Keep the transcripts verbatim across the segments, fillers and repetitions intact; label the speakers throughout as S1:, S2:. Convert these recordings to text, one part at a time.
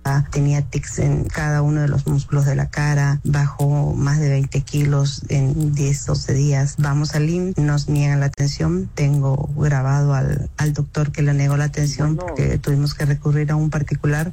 S1: tenía tics en cada uno de los músculos de la cara, bajó más de veinte kilos en diez, doce días. Vamos al I M S S, nos niegan la atención. Tengo grabado al, al doctor que le negó la atención bueno, porque tuvimos que recurrir a un particular.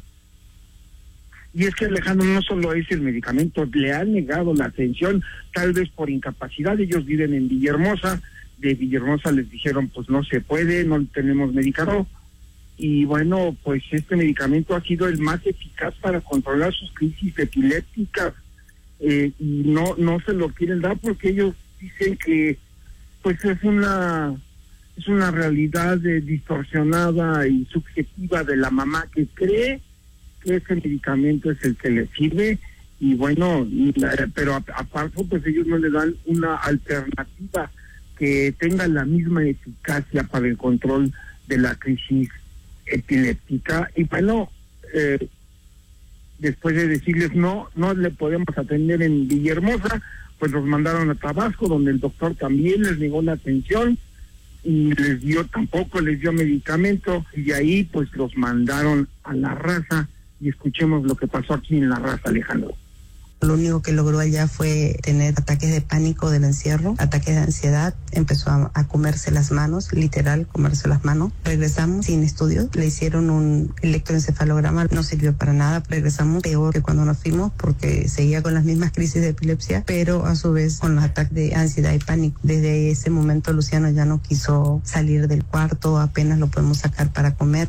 S2: Y es que, Alejandro, no solo es el medicamento, le han negado la atención, tal vez por incapacidad. Ellos viven en Villahermosa, de Villahermosa les dijeron, pues no se puede, no tenemos medicamento. Y bueno, pues este medicamento ha sido el más eficaz para controlar sus crisis epilépticas, eh, y no no se lo quieren dar porque ellos dicen que pues es una es una realidad eh, distorsionada y subjetiva de la mamá que cree que ese medicamento es el que le sirve. Y bueno, pero aparte pues ellos no le dan una alternativa que tenga la misma eficacia para el control de la crisis epiléptica. Y bueno, eh, después de decirles no, no le podemos atender en Villahermosa, pues los mandaron a Tabasco, donde el doctor también les negó la atención y les dio, tampoco les dio medicamento, y de ahí pues los mandaron a La Raza. Y escuchemos lo que pasó aquí en La Raza, Alejandro.
S1: Lo único que logró allá fue tener ataques de pánico del encierro, ataques de ansiedad, empezó a, a comerse las manos, literal, comerse las manos. Regresamos sin estudios, le hicieron un electroencefalograma, no sirvió para nada, regresamos peor que cuando nos fuimos porque seguía con las mismas crisis de epilepsia, pero a su vez con los ataques de ansiedad y pánico. Desde ese momento Luciano ya no quiso salir del cuarto, apenas lo podemos sacar para comer.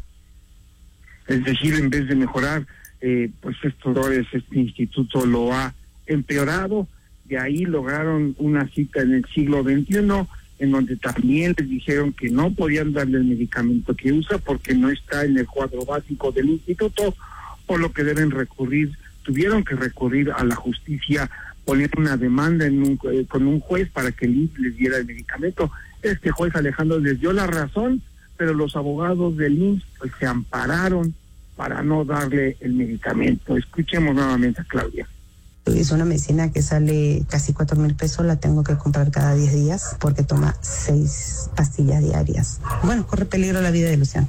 S2: Es decir, en vez de mejorar, Eh, pues estos doctores, este instituto lo ha empeorado. De ahí lograron una cita en el siglo veintiuno, en donde también les dijeron que no podían darle el medicamento que usa porque no está en el cuadro básico del instituto, por lo que deben recurrir, tuvieron que recurrir a la justicia, poner una demanda en un, eh, con un juez para que el I M S S les diera el medicamento. Este juez, Alejandro, les dio la razón, pero los abogados del I M S S pues se ampararon para no darle el medicamento. Escuchemos nuevamente a Claudia.
S1: Es una medicina que sale casi cuatro mil pesos, la tengo que comprar cada diez días porque toma seis pastillas diarias. Bueno, corre peligro la vida de Luciano.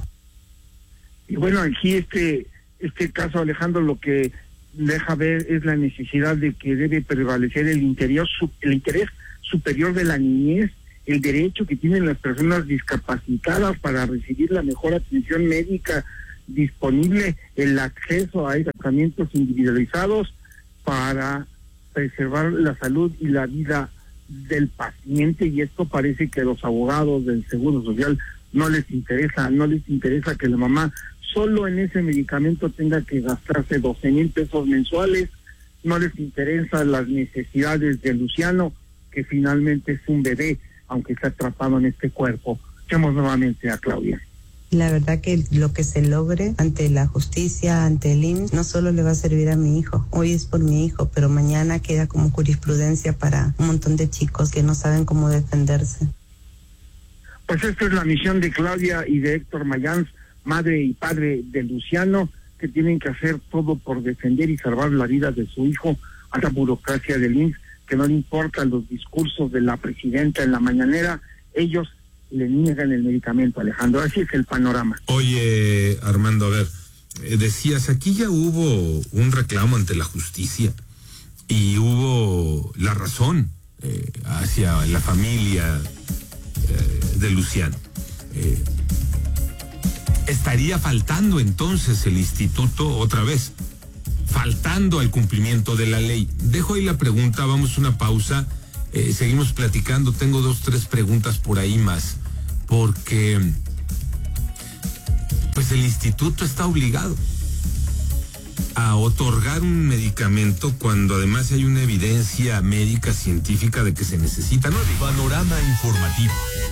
S2: Y bueno, aquí este, este caso, Alejandro, lo que deja ver es la necesidad de que debe prevalecer el interior, el interés superior de la niñez, el derecho que tienen las personas discapacitadas para recibir la mejor atención médica disponible, el acceso a tratamientos individualizados para preservar la salud y la vida del paciente. Y esto parece que a los abogados del Seguro Social no les interesa, no les interesa que la mamá solo en ese medicamento tenga que gastarse doce mil pesos mensuales, no les interesan las necesidades de Luciano, que finalmente es un bebé, aunque está atrapado en este cuerpo. Escuchemos nuevamente a Claudia.
S1: La verdad que lo que se logre ante la justicia, ante el I M S S, no solo le va a servir a mi hijo. Hoy es por mi hijo, pero mañana queda como jurisprudencia para un montón de chicos que no saben cómo defenderse.
S2: Pues esta es la misión de Claudia y de Héctor Mayans, madre y padre de Luciano, que tienen que hacer todo por defender y salvar la vida de su hijo a la burocracia del I M S S, que no le importan los discursos de la presidenta en la mañanera. Ellos le niegan el medicamento, Alejandro. Así es el panorama.
S3: Oye, Armando, a ver, eh, decías, aquí ya hubo un reclamo ante la justicia y hubo la razón eh, hacia la familia eh, de Luciano. Eh, ¿Estaría faltando entonces el instituto otra vez? Faltando al cumplimiento de la ley. Dejo ahí la pregunta, vamos a una pausa. Eh, seguimos platicando, tengo dos, tres preguntas por ahí más, porque pues el instituto está obligado a otorgar un medicamento cuando además hay una evidencia médica científica de que se necesita, ¿no?
S4: Panorama informativo.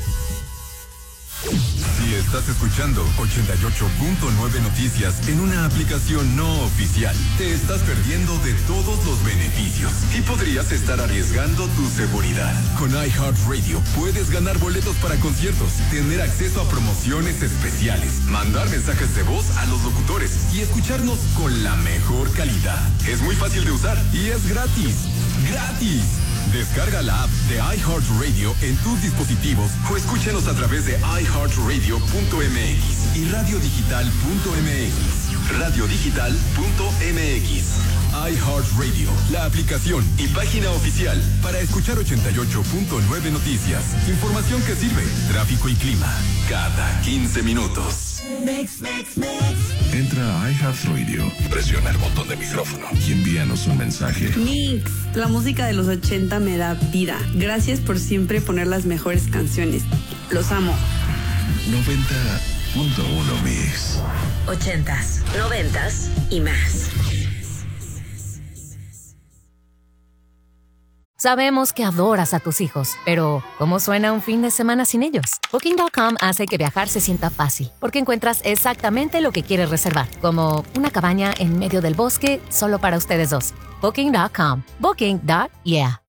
S4: Si estás escuchando ochenta y ocho punto nueve Noticias en una aplicación no oficial, te estás perdiendo de todos los beneficios y podrías estar arriesgando tu seguridad. Con iHeartRadio puedes ganar boletos para conciertos, tener acceso a promociones especiales, mandar mensajes de voz a los locutores y escucharnos con la mejor calidad. Es muy fácil de usar y es gratis. ¡Gratis! Descarga la app de iHeartRadio en tus dispositivos o escúchanos a través de i heart radio punto m x y radio digital punto m x. radio digital punto m x. iHeartRadio, la aplicación y página oficial para escuchar ochenta y ocho punto nueve Noticias. Información que sirve, tráfico y clima, cada quince minutos.
S5: Mix, mix, mix.
S6: Entra a iHeartRadio, presiona el botón de micrófono y envíanos un mensaje.
S7: Mix, la música de los ochenta me da vida. Gracias por siempre poner las mejores canciones. Los amo.
S6: noventa punto uno Mix.
S5: Ochentas, noventas y más.
S8: Sabemos que adoras a tus hijos, pero ¿cómo suena un fin de semana sin ellos? Booking punto com hace que viajar se sienta fácil, porque encuentras exactamente lo que quieres reservar, como una cabaña en medio del bosque solo para ustedes dos. Booking punto com. Booking. Yeah.